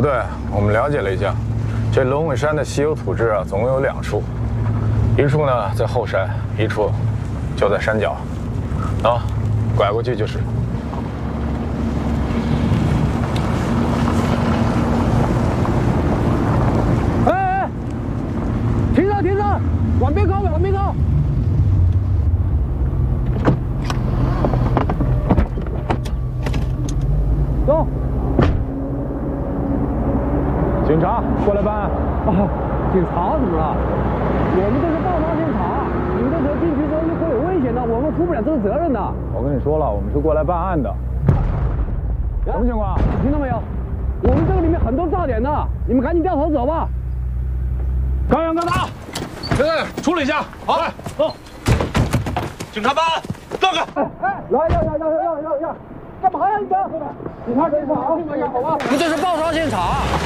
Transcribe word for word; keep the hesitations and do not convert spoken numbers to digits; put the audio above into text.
对，我们了解了一下，这龙尾山的稀有土质啊，总共有两处，一处呢在后山，一处就在山脚，啊，拐过去就是。 哎哎，停车停车，往边靠，往边靠。 走， 警察过来办案。 啊，警察怎么了？我们这是爆发现场，你们这时候进去之后就会有危险的，我们负不了这个责任的。 我跟你说了，我们是过来办案的。什么情况？ 听到没有？我们这个里面很多炸点的，你们赶紧掉头走吧。 高阳、高达，现在处理一下。好，来，走。警察办案，让开！ 哎哎，来，要要要要要要，干嘛呀你们？警察警察，好，好吧。 不对，是